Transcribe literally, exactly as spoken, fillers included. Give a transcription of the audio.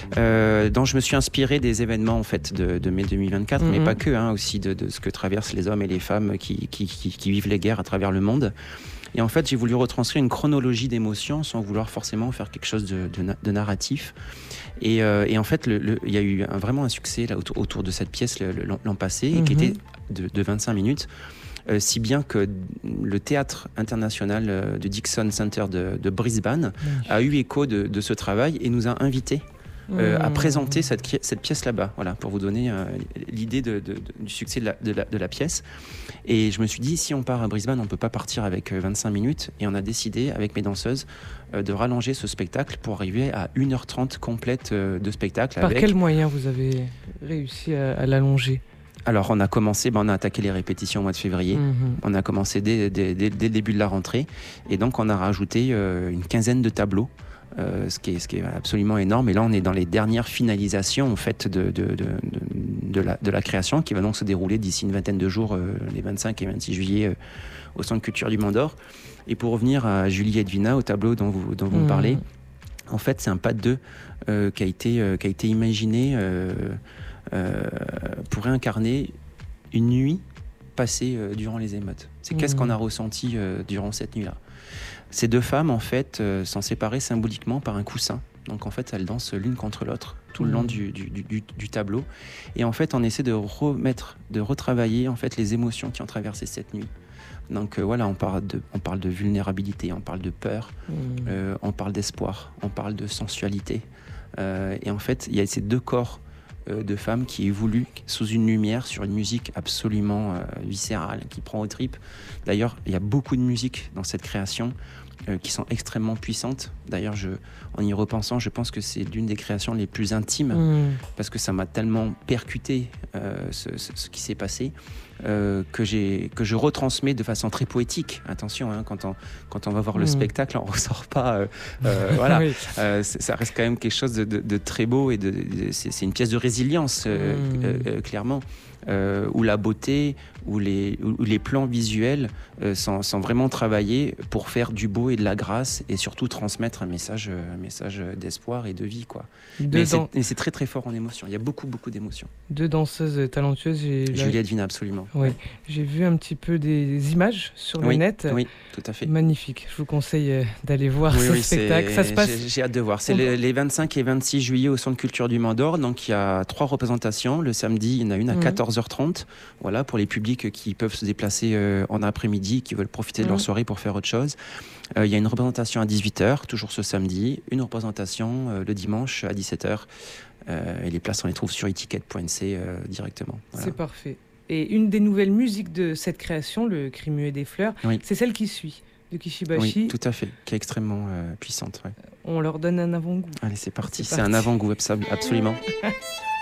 euh, dont je me suis inspiré des événements en fait de, de mai deux mille vingt-quatre, mm-hmm. mais pas que, hein, aussi de, de ce que traversent les hommes et les femmes qui, qui, qui, qui vivent les guerres à travers le monde. Et en fait, j'ai voulu retranscrire une chronologie d'émotions sans vouloir forcément faire quelque chose de, de, de narratif. Et, euh, et en fait, il le, y a eu un, vraiment un succès là, autour, autour de cette pièce le, le, l'an passé, mm-hmm. qui était de, de vingt-cinq minutes. Euh, si bien que le théâtre international euh, de Dixon Center de, de Brisbane mmh. a eu écho de, de ce travail et nous a invités euh, mmh. à présenter cette, cette pièce là-bas, voilà, pour vous donner euh, l'idée de, de, de, du succès de la, de, la, de la pièce. Et je me suis dit, si on part à Brisbane, on ne peut pas partir avec vingt-cinq minutes. Et on a décidé, avec mes danseuses, euh, de rallonger ce spectacle pour arriver à une heure trente complète euh, de spectacle. Par avec... quel moyen vous avez réussi à, à l'allonger ? Alors, on a commencé, ben, on a attaqué les répétitions au mois de février. Mmh. On a commencé dès, dès, dès, dès le début de la rentrée. Et donc, on a rajouté euh, une quinzaine de tableaux, euh, ce, qui est, ce qui est absolument énorme. Et là, on est dans les dernières finalisations en fait, de, de, de, de, de, la, de la création, qui va donc se dérouler d'ici une vingtaine de jours, euh, les vingt-cinq et vingt-six juillet, euh, au Centre culture du Mont d'Or. Et pour revenir à Julie Edwina, au tableau dont vous, dont vous mmh. me parlez, en fait, c'est un pas de deux euh, qui, a été, euh, qui a été imaginé... Euh, Euh, pour réincarner une nuit passée euh, durant les émeutes. C'est mmh. qu'est-ce qu'on a ressenti euh, durant cette nuit-là. Ces deux femmes, en fait, euh, sont séparées symboliquement par un coussin. Donc, en fait, elles dansent l'une contre l'autre tout mmh. le long du, du, du, du tableau. Et en fait, on essaie de remettre, de retravailler en fait, les émotions qui ont traversé cette nuit. Donc, euh, voilà, on parle, de, on parle de vulnérabilité, on parle de peur, mmh. euh, on parle d'espoir, on parle de sensualité. Euh, et en fait, il y a ces deux corps de femmes qui évoluent sous une lumière sur une musique absolument euh, viscérale, qui prend aux tripes. D'ailleurs, il y a beaucoup de musique dans cette création euh, qui sont extrêmement puissantes. D'ailleurs, je, en y repensant, je pense que c'est l'une des créations les plus intimes mmh. parce que ça m'a tellement percuté euh, ce, ce, ce qui s'est passé euh, que, j'ai, que je retransmets de façon très poétique. Attention, hein, quand, on, quand on va voir mmh. le spectacle, on ne ressort pas. Euh, euh, voilà, oui. euh, ça reste quand même quelque chose de, de, de très beau et de, de, c'est, c'est une pièce de résilience, euh, mmh. euh, clairement. Euh, où la beauté, où les, où les plans visuels euh, sont, sont vraiment travaillés pour faire du beau et de la grâce et surtout transmettre un message, un message d'espoir et de vie, quoi. Mais c'est, et c'est très très fort en émotion. Il y a beaucoup beaucoup d'émotions. Deux danseuses talentueuses. J'ai Julie Edwina, absolument. Oui. Ouais. J'ai vu un petit peu des, des images sur oui, le net. Oui, tout à fait. Magnifique. Je vous conseille d'aller voir oui, ce oui, spectacle. Ça se passe. J'ai, j'ai hâte de voir. C'est les, les vingt-cinq et vingt-six juillet au Centre culture du Mont d'Or. Donc il y a trois représentations. Le samedi, il y en a une à mmh. quatorze heures trente. Voilà, pour les publics qui peuvent se déplacer euh, en après-midi, qui veulent profiter de mmh. leur soirée pour faire autre chose. Euh, il y a une représentation à dix-huit heures, toujours ce samedi. Une représentation euh, le dimanche à dix-sept heures. Euh, et les places, on les trouve sur etiquette point n c euh, directement. Voilà. C'est parfait. Et une des nouvelles musiques de cette création, le Cri muet des fleurs, oui. c'est celle qui suit, de Kishibashi. Oui, tout à fait, qui est extrêmement euh, puissante. Ouais. On leur donne un avant-goût. Allez, c'est parti. C'est, c'est parti. un avant-goût, absolument.